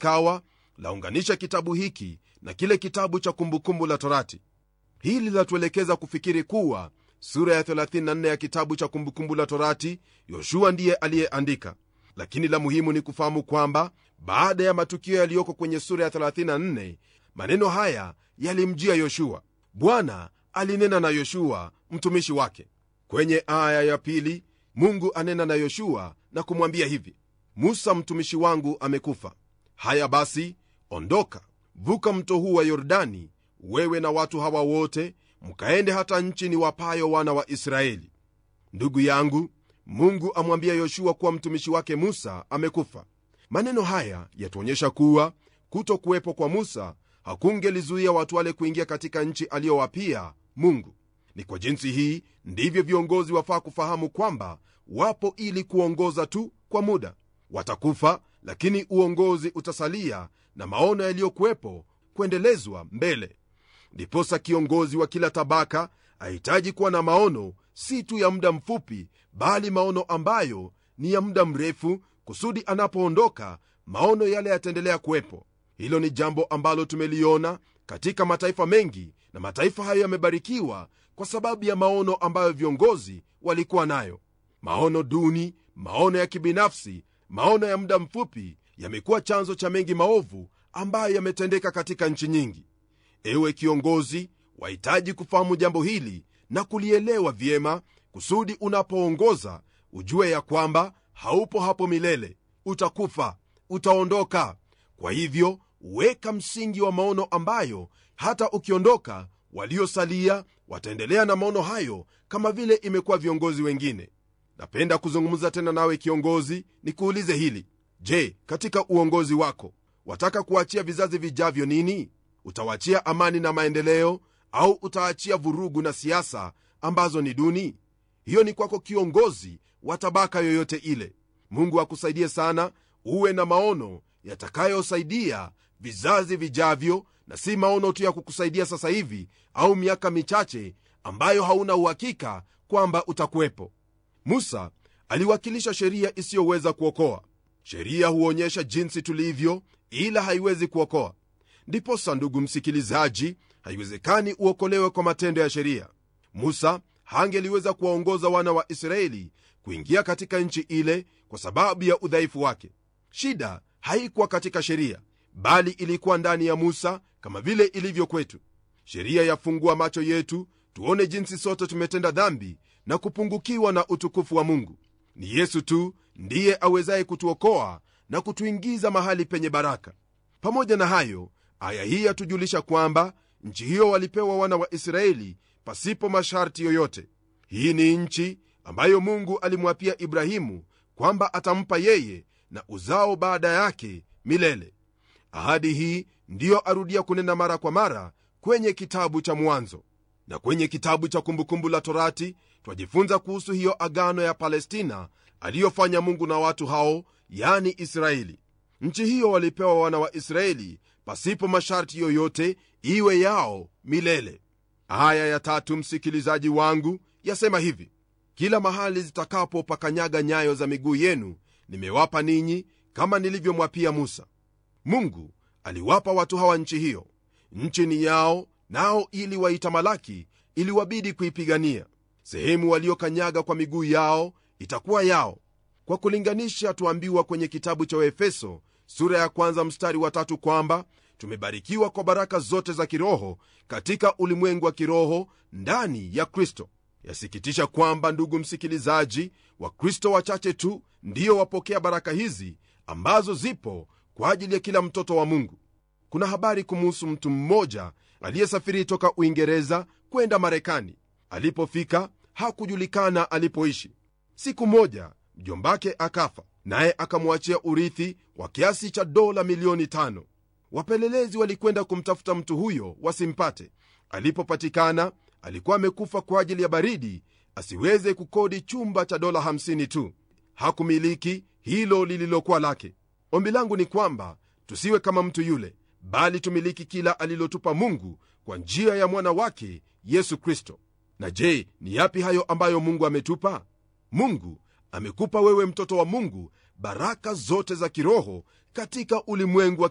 ikawa launganisha kitabu hiki na kile kitabu cha Kumbukumbu la Torati. Hili latuelekeza kufikiri kuwa sura ya 34 ya kitabu cha Kumbukumbu la Torati Yoshua ndiye aliyeandika, lakini la muhimu ni kufahamu kwamba baada ya matukio yaliyoko kwenye sura ya 34, maneno haya yalimjia Yoshua. Bwana alinena na Yoshua mtumishi wake. Kwenye aya ya 2 Mungu anena na Yoshua na kumwambia hivi: Musa mtumishi wangu amekufa. Haya basi, ondoka, vuka mto huu wa Yordani, wewe na watu hawa wote, mkaende hata nchi niwapayo wana wa Israeli. Ndugu yangu, Mungu amwambia Yoshua kuwa mtumishi wake Musa amekufa. Maneno haya yatuonyesha kuwa kutokuwepo kwa Musa hakungelizuia watu wale kuingia katika nchi aliyowapia Mungu. Ni kwa jinsi hii ndivyo viongozi wafaa kufahamu kwamba wapo ili kuongoza tu kwa muda. Watakufa, lakini uongozi utasalia na maono yaliyokuwepo kuendelezwa mbele. Ndiposa kiongozi wa kila tabaka ahitaji kuwa na maono, si tu ya muda mfupi, bali maono ambayo ni ya muda mrefu, kusudi anapoondoka maono yale yataendelea kuwepo. Hilo ni jambo ambalo tumeliona katika mataifa mengi, na mataifa hayo yamebarikiwa kwa sababu ya maono ambayo viongozi walikuwa nayo. Maono duni, maono ya kibinafsi, maono ya muda mfupi yamekuwa chanzo cha mengi maovu ambayo yametendeka katika nchi nyingi. Ewe kiongozi, wahitaji kufahamu jambo hili na kulielewa vyema, kusudi unapoongoza ujue ya kwamba haupo hapo milele. Utakufa, utaondoka. Kwa hivyo weka msingi wa maono ambayo hata ukiondoka waliosalia wataendelea na maono hayo, kama vile imekuwa viongozi wengine. Napenda kuzungumza tena nawe kiongozi, nikuulize hili: je, katika uongozi wako wataka kuachia vizazi vijavyo nini? Utawaachia amani na maendeleo, au utaachia vurugu na siasa ambazo ni duni? Hiyo ni kwako kiongozi wa tabaka yoyote ile. Mungu akusaidie sana uwe na maono yatakayosaidia vizazi vijavyo, na si maono tu ya kukusaidia sasa hivi au miaka michache ambayo hauna uhakika kwamba utakuwepo. Musa aliwakilisha sheria isiyoweza kuokoa. Sheria huonyesha jinsi tulivyo, ila haiwezi kuokoa. Ndiposa ndugu msikilizaji, haiwezekani uokolewe kwa matendo ya sheria. Musa hangeliweza kuwaongoza wana wa Israeli kuingia katika nchi ile kwa sababu ya udhaifu wake. Shida haikuwa katika sheria, bali ilikuwa ndani ya Musa, kama vile ilivyo kwetu. Sheria yafungua macho yetu tuone jinsi sote tumetenda dhambi na kupungukiwa na utukufu wa Mungu. Ni Yesu tu ndiye awezaye kutuokoa na kutuingiza mahali penye baraka. Pamoja na hayo, aya hii yatujulisha kwamba nchi hiyo walipewa wana wa Israeli pasipo masharti yoyote. Hii ni nchi ambayo Mungu alimwapia Ibrahimu kwamba atampa yeye na uzao baada yake milele. Ahadi hii ndiyo arudia kunena mara kwa mara kwenye kitabu cha Mwanzo. Na kwenye kitabu cha Kumbukumbu la Torati twajifunza kuhusu hiyo agano ya Palestina aliyofanya Mungu na watu hao, yani Israeli. Nchi hiyo walipewa wana wa Israeli pasipo masharti yoyote, iwe yao milele. Aya ya 3, msikilizaji wangu, yasema hivi: kila mahali zitakapo pakanyaga nyayo za miguu yenu nimewapa ninyi, kama nilivyomwapia Musa. Mungu aliwapa watu hawa nchi hiyo. Nchi ni yao, nao ili waitamalaki iliwabidi kuipigania. Sehemu waliokanyaga kwa miguu yao itakuwa yao. Kwa kulinganisha, tuambiwa kwenye kitabu cha Efeso sura ya 1 mstari wa 3 kwamba tumebarikiwa kwa baraka zote za kiroho katika ulimwengu wa kiroho ndani ya Kristo. Yasikitisha kwamba, ndugu msikilizaji, Wakristo wachache tu ndio wapokea baraka hizi ambazo zipo kwa ajili ya kila mtoto wa Mungu. Kuna habari kumuhusu mtu mmoja aliyesafiri toka Uingereza kwenda Marekani. Alipofika hakujulikana alipoishi. Siku moja mjombake akafa, naye akamwachia urithi wa kiasi cha dola milioni 5. Wapelelezi walikwenda kumtafuta mtu huyo wasimpate. Alipopatikana alikuwa amekufa kwa ajili ya baridi, asiweze kukodi chumba cha dola 50 tu. Hakumiliki hilo lililokuwa lake. Ombi langu ni kwamba tusiwe kama mtu yule, bali tumiliki kila alilotupa Mungu kwa njia ya mwana wake Yesu Kristo. Na je, ni yapi hayo ambayo Mungu ametupa? Mungu amekupa wewe, mtoto wa Mungu, baraka zote za kiroho katika ulimwengu wa